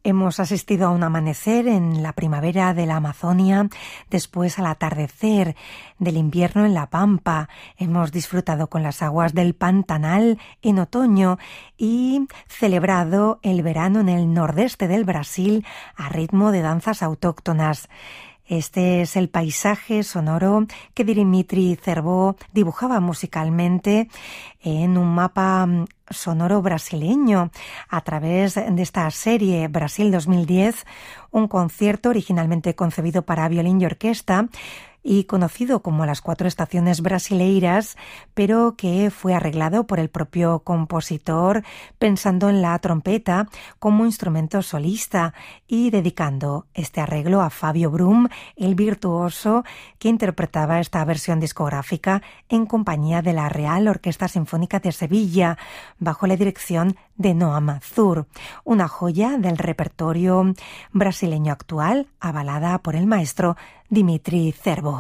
Hemos asistido a un amanecer en la primavera de la Amazonia, después al atardecer del invierno en la Pampa. Hemos disfrutado con las aguas del Pantanal en otoño y celebrado el verano en el nordeste del Brasil a ritmo de danzas autóctonas. Este es el paisaje sonoro que Dimitri Cerveau dibujaba musicalmente en un mapa sonoro brasileño a través de esta serie Brasil 2010, un concierto originalmente concebido para violín y orquesta y conocido como Las Cuatro Estaciones Brasileiras, pero que fue arreglado por el propio compositor pensando en la trompeta como instrumento solista y dedicando este arreglo a Fábio Brum, el virtuoso que interpretaba esta versión discográfica en compañía de la Real Orquesta Sinfónica de Sevilla, bajo la dirección de Noam Zur, una joya del repertorio brasileño actual, avalada por el maestro Dimitri Cerveau.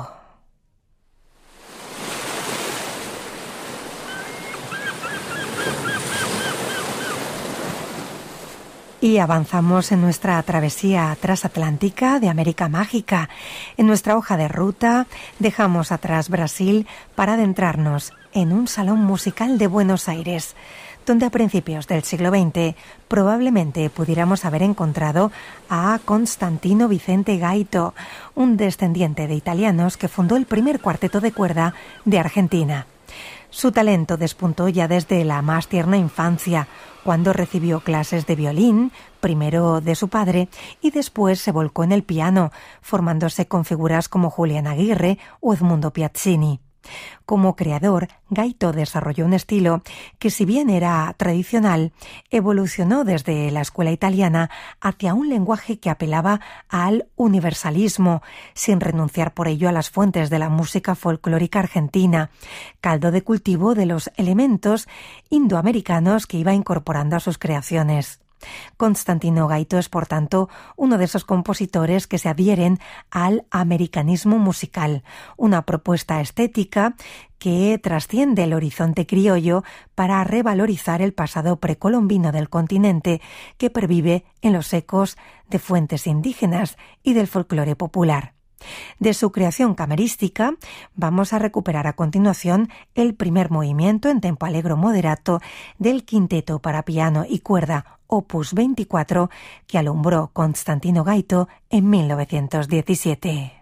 Y avanzamos en nuestra travesía transatlántica de América Mágica. En nuestra hoja de ruta dejamos atrás Brasil para adentrarnos en un salón musical de Buenos Aires, donde a principios del siglo XX probablemente pudiéramos haber encontrado a Constantino Vicente Gaito, un descendiente de italianos que fundó el primer cuarteto de cuerda de Argentina. Su talento despuntó ya desde la más tierna infancia, cuando recibió clases de violín, primero de su padre, y después se volcó en el piano, formándose con figuras como Julián Aguirre o Edmundo Piazzini. Como creador, Gaito desarrolló un estilo que, si bien era tradicional, evolucionó desde la escuela italiana hacia un lenguaje que apelaba al universalismo, sin renunciar por ello a las fuentes de la música folclórica argentina, caldo de cultivo de los elementos indoamericanos que iba incorporando a sus creaciones. Constantino Gaito es, por tanto, uno de esos compositores que se adhieren al americanismo musical, una propuesta estética que trasciende el horizonte criollo para revalorizar el pasado precolombino del continente que pervive en los ecos de fuentes indígenas y del folclore popular. De su creación camerística vamos a recuperar a continuación el primer movimiento en tempo allegro moderato del quinteto para piano y cuerda Opus 24 que alumbró Constantino Gaito en 1917.